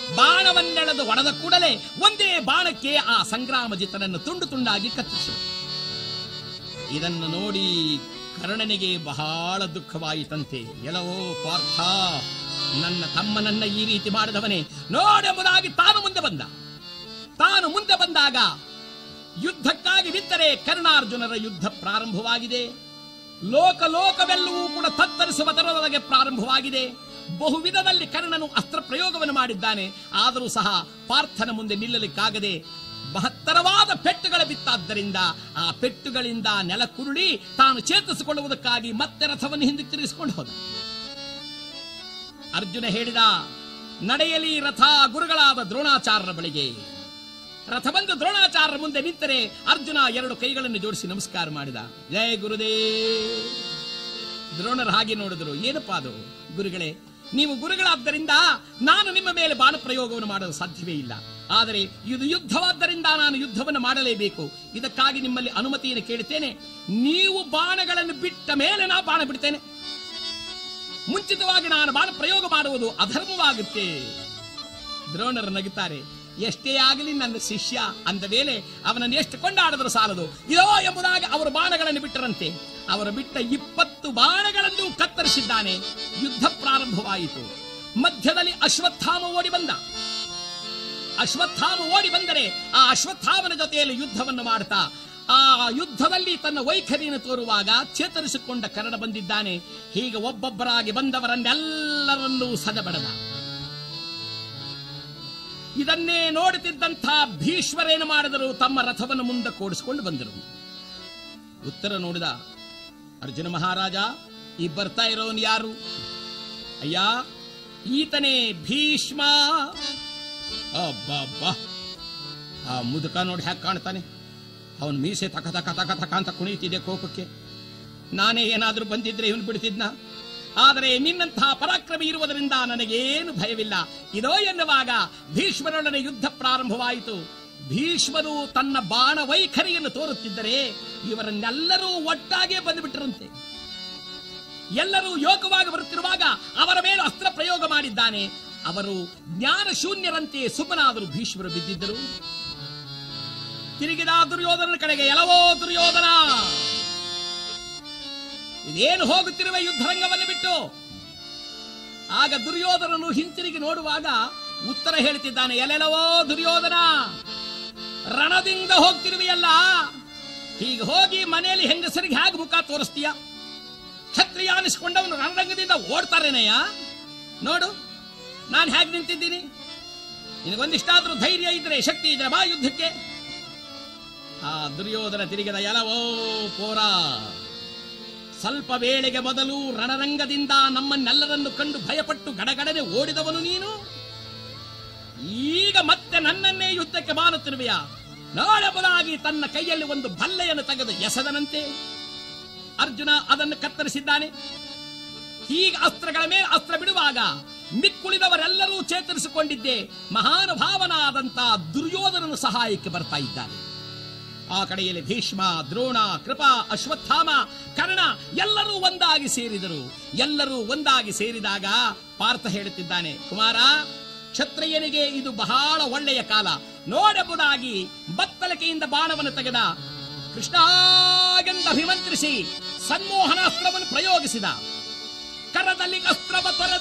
ಬಾಣವನ್ನೆಳೆದು ಹೊಡೆದ ಕೂಡಲೇ ಒಂದೇ ಬಾಣಕ್ಕೆ ಆ ಸಂಗ್ರಾಮಜಿತನನ್ನು ತುಂಡು ತುಂಡಾಗಿ ಕತ್ತರಿಸಿದ. ಇದನ್ನು ನೋಡಿ ಕರ್ಣನಿಗೆ ಬಹಳ ದುಃಖವಾಯಿತಂತೆ. ಎಲ್ಲವೋ ಪಾರ್ಥ, ನನ್ನ ತಮ್ಮನನ್ನ ಈ ರೀತಿ ಮಾಡಿದವನೇ ನೋಡೆಂಬುದಾಗಿ ತಾನು ಮುಂದೆ ಬಂದಾಗ ಯುದ್ಧಕ್ಕಾಗಿ ಬಿದ್ದರೆ ಕರ್ಣಾರ್ಜುನರ ಯುದ್ಧ ಪ್ರಾರಂಭವಾಗಿದೆ. ಲೋಕವೆಲ್ಲವೂ ಕೂಡ ತತ್ತರಿಸುವ ತರದೊಳಗೆ ಪ್ರಾರಂಭವಾಗಿದೆ. ಬಹುವಿಧದಲ್ಲಿ ಕರ್ಣನು ಅಸ್ತ್ರ ಪ್ರಯೋಗವನ್ನು ಮಾಡಿದ್ದಾನೆ. ಆದರೂ ಸಹ ಪಾರ್ಥನ ಮುಂದೆ ನಿಲ್ಲಲಿಕ್ಕಾಗದೆ ಮಹತ್ತರವಾದ ಪೆಟ್ಟುಗಳ ಬಿತ್ತಾದ್ದರಿಂದ ಆ ಪೆಟ್ಟುಗಳಿಂದ ನೆಲ ಕುರುಳಿ ತಾನು ಚೇತರಿಸಿಕೊಳ್ಳುವುದಕ್ಕಾಗಿ ಮತ್ತೆ ರಥವನ್ನು ಹಿಂದೆ ತಿರುಗಿಸಿಕೊಂಡು ಹೋದ. ಅರ್ಜುನ ಹೇಳಿದ, ನಡೆಯಲಿ ರಥ ಗುರುಗಳಾದ ದ್ರೋಣಾಚಾರ್ಯರ ಬಳಿಗೆ. ರಥ ಬಂದು ದ್ರೋಣಾಚಾರ್ಯರ ಮುಂದೆ ನಿಂತರೆ ಅರ್ಜುನ ಎರಡು ಕೈಗಳನ್ನು ಜೋಡಿಸಿ ನಮಸ್ಕಾರ ಮಾಡಿದ. ಜಯ ಗುರುದೇ. ದ್ರೋಣರು ಹಾಗೆ ನೋಡಿದರು. ಏನಪ್ಪಾ ಅದು? ಗುರುಗಳೇ, ನೀವು ಗುರುಗಳಾದ್ದರಿಂದ ನಾನು ನಿಮ್ಮ ಮೇಲೆ ಬಾಣ ಪ್ರಯೋಗವನ್ನು ಮಾಡಲು ಸಾಧ್ಯವೇ ಇಲ್ಲ. ಆದರೆ ಇದು ಯುದ್ಧವಾದ್ದರಿಂದ ನಾನು ಯುದ್ಧವನ್ನು ಮಾಡಲೇಬೇಕು. ಇದಕ್ಕಾಗಿ ನಿಮ್ಮಲ್ಲಿ ಅನುಮತಿಯನ್ನು ಕೇಳುತ್ತೇನೆ. ನೀವು ಬಾಣಗಳನ್ನು ಬಿಟ್ಟ ಮೇಲೆ ನಾ ಬಾಣ ಬಿಡ್ತೇನೆ. ಮುಂಚಿತವಾಗಿ ನಾನು ಬಾಣ ಪ್ರಯೋಗ ಮಾಡುವುದು ಅಧರ್ಮವಾಗುತ್ತೆ. ದ್ರೋಣರು ನಗುತ್ತಾರೆ. ಎಷ್ಟೇ ಆಗಲಿ ನನ್ನ ಶಿಷ್ಯ ಅಂದ ಮೇಲೆ ಅವನನ್ನು ಎಷ್ಟು ಕೊಂಡಾಡಿದ್ರು ಸಾಲದು. ಇದೋ ಎಂಬುದಾಗಿ ಅವರು ಬಾಣಗಳನ್ನು ಬಿಟ್ಟರಂತೆ. ಅವರು ಬಿಟ್ಟ 20 ಬಾಣಗಳನ್ನು ಕತ್ತರಿಸಿದ್ದಾನೆ. ಯುದ್ಧ ಪ್ರಾರಂಭವಾಯಿತು. ಮಧ್ಯದಲ್ಲಿ ಅಶ್ವತ್ಥಾಮ ಓಡಿ ಬಂದರೆ ಆ ಅಶ್ವತ್ಥಾಮನ ಜೊತೆಯಲ್ಲಿ ಯುದ್ಧವನ್ನು ಮಾಡ್ತಾ ಆ ಯುದ್ಧದಲ್ಲಿ ತನ್ನ ವೈಖರಿಯನ್ನು ತೋರುವಾಗ ಚೇತರಿಸಿಕೊಂಡ ಕರ್ಣ ಬಂದಿದ್ದಾನೆ. ಹೀಗೆ ಒಬ್ಬೊಬ್ಬರಾಗಿ ಬಂದವರನ್ನೆಲ್ಲರನ್ನೂ ಸದಬಡದ. ಇದನ್ನೇ ನೋಡುತ್ತಿದ್ದಂಥ ಭೀಷ್ಮರೇನು ಮಾಡಿದರು? ತಮ್ಮ ರಥವನ್ನು ಮುಂದೆ ಕೂಡಿಸಿಕೊಂಡು ಬಂದರು. ಉತ್ತರ ನೋಡಿದ ಅರ್ಜುನ ಮಹಾರಾಜ, ಈ ಬರ್ತಾ ಇರೋನು ಯಾರು? ಅಯ್ಯ, ಈತನೇ ಭೀಷ್ಮ. ಅಬ್ಬಬ್ಬಾ, ಆ ಮುದುಕ ನೋಡಿ ಹ್ಯಾಕ್ ಕಾಣ್ತಾನೆ. ಅವನ್ ಮೀಸೆ ತಕ ತಕ ತಕ ತಕ ಅಂತ ಕುಣಿತಿದೆ ಕೋಪಕ್ಕೆ. ನಾನೇ ಏನಾದ್ರೂ ಬಂದಿದ್ರೆ ಇವನು ಬಿಡ್ತಿದ್ನ. ಆದರೆ ನಿನ್ನಂತಹ ಪರಾಕ್ರಮಿ ಇರುವುದರಿಂದ ನನಗೇನು ಭಯವಿಲ್ಲ. ಇದೋ ಎನ್ನುವಾಗ ಭೀಷ್ಮರೊಡನೆ ಯುದ್ಧ ಪ್ರಾರಂಭವಾಯಿತು. ಭೀಷ್ಮರು ತನ್ನ ಬಾಣ ವೈಖರಿಯನ್ನು ತೋರುತ್ತಿದ್ದರೆ ಇವರನ್ನೆಲ್ಲರೂ ಒಟ್ಟಾಗೆ ಬಂದುಬಿಟ್ಟರಂತೆ. ಎಲ್ಲರೂ ಯೋಗವಾಗಿ ಬರುತ್ತಿರುವಾಗ ಅವರ ಮೇಲೆ ಅಸ್ತ್ರ ಪ್ರಯೋಗ ಮಾಡಿದ್ದಾನೆ. ಅವರು ಜ್ಞಾನ ಶೂನ್ಯರಂತೆ ಸುಮ್ಮನಾದರೂ ಭೀಷ್ಮರು ಬಿದ್ದಿದ್ದರು. ತಿರುಗಿದ ದುರ್ಯೋಧನನ ಕಡೆಗೆ, ಎಲ್ಲವೋ ದುರ್ಯೋಧನ, ಇದೇನು ಹೋಗುತ್ತಿರುವ ಯುದ್ಧರಂಗವನ್ನು ಬಿಟ್ಟು. ಆಗ ದುರ್ಯೋಧನನು ಹಿಂತಿರುಗಿ ನೋಡುವಾಗ ಉತ್ತರ ಹೇಳ್ತಿದ್ದಾನೆ. ಎಲ್ಲೆಲ್ಲವೋ ದುರ್ಯೋಧನ, ರಣದಿಂದ ಹೋಗ್ತಿರುವೆಯಲ್ಲ, ಹೀಗೆ ಹೋಗಿ ಮನೆಯಲ್ಲಿ ಹೆಂಗಸರಿಗೆ ಹೇಗೆ ಮುಖ ತೋರಿಸ್ತೀಯ? ಕ್ಷತ್ರಿಯ ಅನಿಸ್ಕೊಂಡವನು ರಣರಂಗದಿಂದ ಓಡ್ತಾರೇನಯ್ಯ? ನೋಡು ನಾನು ಹೇಗೆ ನಿಂತಿದ್ದೀನಿ. ನಿನಗೊಂದಿಷ್ಟಾದ್ರೂ ಧೈರ್ಯ ಇದ್ರೆ, ಶಕ್ತಿ ಇದ್ರೆ ಬಾ ಯುದ್ಧಕ್ಕೆ. ಆ ದುರ್ಯೋಧನ ತಿರುಗಿದ. ಎಲ್ಲವೋ ಪೋರ, ಸ್ವಲ್ಪ ವೇಳೆಗೆ ಮೊದಲು ರಣರಂಗದಿಂದ ನಮ್ಮನ್ನೆಲ್ಲರನ್ನು ಕಂಡು ಭಯಪಟ್ಟು ಗಡಗಡನೆ ಓಡಿದವನು ನೀನು. ಈಗ ಮತ್ತೆ ನನ್ನನ್ನೇ ಯುದ್ಧಕ್ಕೆ ಬಾರುತ್ತಿರುವೆಯಾ? ನೋಡಬಹುದಾಗಿ ತನ್ನ ಕೈಯಲ್ಲಿ ಒಂದು ಬಲ್ಲೆಯನ್ನು ತೆಗೆದು ಎಸೆದನಂತೆ. ಅರ್ಜುನ ಅದನ್ನು ಕತ್ತರಿಸಿದ್ದಾನೆ. ಹೀಗೆ ಅಸ್ತ್ರಗಳ ಮೇಲೆ ಅಸ್ತ್ರ ಬಿಡುವಾಗ ಮಿಕ್ಕುಳಿದವರೆಲ್ಲರೂ ಚೇತರಿಸಿಕೊಂಡಿದ್ದೆ ಮಹಾನುಭಾವನಾದಂತ ದುರ್ಯೋಧನನ ಸಹಾಯಕ್ಕೆ ಬರ್ತಾ ಇದ್ದಾನೆ. ಆ ಕಡೆಯಲ್ಲಿ ಭೀಷ್ಮ, ದ್ರೋಣ, ಕೃಪಾ, ಅಶ್ವತ್ಥಾಮ, ಕರ್ಣ ಎಲ್ಲರೂ ಒಂದಾಗಿ ಸೇರಿದರು. ಎಲ್ಲರೂ ಒಂದಾಗಿ ಸೇರಿದಾಗ ಪಾರ್ಥ ಹೇಳುತ್ತಿದ್ದಾನೆ, ಕುಮಾರ, ಕ್ಷತ್ರಿಯನಿಗೆ ಇದು ಬಹಳ ಒಳ್ಳೆಯ ಕಾಲ. ನೋಡೆಂಬುದಾಗಿ ಬತ್ತಲಿಕೆಯಿಂದ ಬಾಣವನ್ನು ತೆಗೆದ. ಕೃಷ್ಣಾಗೆಂದು ಅಭಿಮಂತ್ರಿಸಿ ಸನ್ಮೋಹನಾಸ್ತ್ರವನ್ನು ಪ್ರಯೋಗಿಸಿದ. ಕರದಲ್ಲಿ ಅಸ್ತ್ರವ ತೊರೆದ